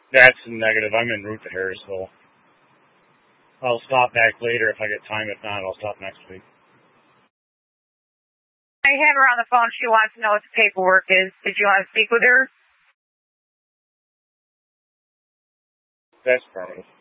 That's a negative. I'm en route to Harrisville. I'll stop back later if I get time. If not, I'll stop next week. I have her on the phone. She wants to know what the paperwork is. Did you want to speak with her? That's affirmative.